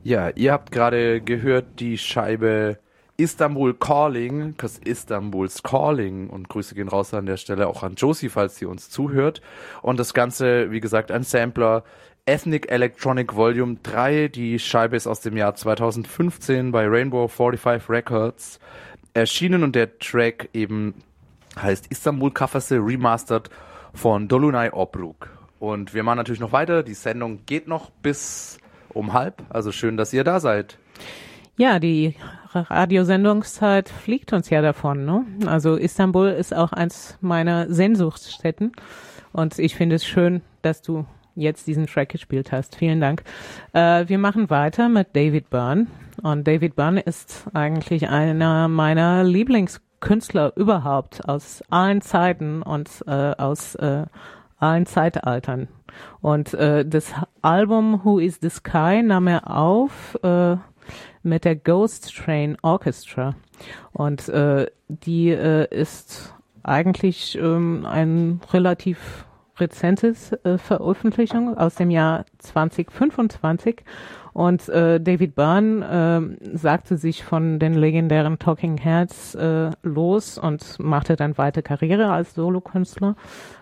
Ja, ihr habt gerade gehört die Scheibe Istanbul Calling, 'cause Istanbul's Calling. Und Grüße gehen raus an der Stelle auch an Josie, falls sie uns zuhört. Und das Ganze, wie gesagt, ein Sampler. Ethnic Electronic Volume 3. Die Scheibe ist aus dem Jahr 2015 bei Rainbow 45 Records erschienen und der Track eben heißt Istanbul Kafası Remastered von Dolunay Obruk. Und wir machen natürlich noch weiter. Die Sendung geht noch bis um halb. Also schön, dass ihr da seid. Ja, die Radiosendungszeit fliegt uns ja davon, ne? Also Istanbul ist auch eins meiner Sehnsuchtsstätten und ich finde es schön, dass du jetzt diesen Track gespielt hast. Vielen Dank. Wir machen weiter mit David Byrne und David Byrne ist eigentlich einer meiner Lieblingskünstler überhaupt aus allen Zeiten und aus allen Zeitaltern. Und das Album Who is the Sky nahm er auf mit der Ghost Train Orchestra. Und die ist eigentlich ein relativ rezentes Veröffentlichung aus dem Jahr 2025. Und David Byrne sagte sich von den legendären Talking Heads los und machte dann weiter Karriere als Solokünstler.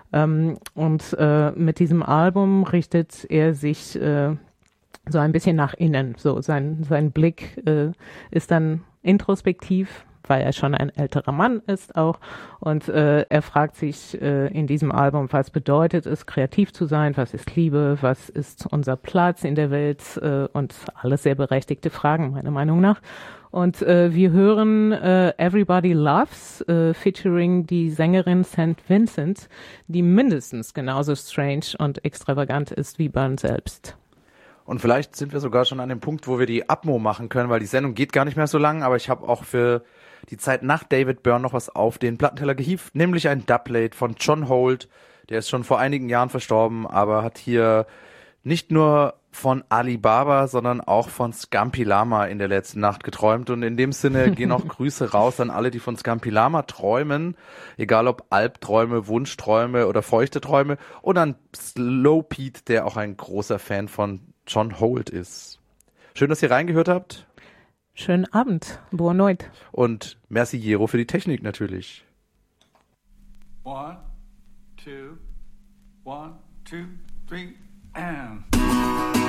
Und mit diesem Album richtet er sich so ein bisschen nach innen. So sein Blick ist dann introspektiv, weil er schon ein älterer Mann ist auch. Und er fragt sich in diesem Album, was bedeutet es, kreativ zu sein? Was ist Liebe? Was ist unser Platz in der Welt? Und alles sehr berechtigte Fragen, meiner Meinung nach. Und wir hören Everybody Loves featuring die Sängerin St. Vincent, die mindestens genauso strange und extravagant ist wie Byrne selbst. Und vielleicht sind wir sogar schon an dem Punkt, wo wir die Abmo machen können, weil die Sendung geht gar nicht mehr so lang, aber ich habe auch für die Zeit nach David Byrne noch was auf den Plattenteller gehievt, nämlich ein Doublate von John Holt. Der ist schon vor einigen Jahren verstorben, aber hat hier nicht nur von Alibaba, sondern auch von Scampi Lama in der letzten Nacht geträumt. Und in dem Sinne gehen auch Grüße raus an alle, die von Scampi Lama träumen, egal ob Albträume, Wunschträume oder feuchte Träume. Und an Slow Pete, der auch ein großer Fan von John Holt ist. Schön, dass ihr reingehört habt. Schönen Abend. Boa noite. Und merci Jero für die Technik natürlich. 1, 2, 1, 2, 3, and...